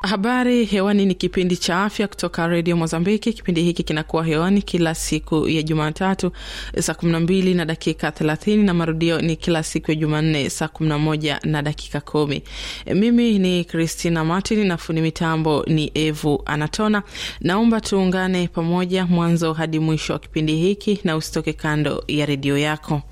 Habari hewani ni kipindi cha afya kutoka Radio Mozambiki. Kipindi hiki kinakuwa hewani kila siku ya Jumatatu saa 12:30 na marudio ni kila siku ya Jumanne saa 11:10. Mimi ni Christina Martin na fundi mitambo ni Evu Anatona. Naomba tuungane pamoja mwanzo hadi mwisho wa kipindi hiki na usitoke kando ya redio yako.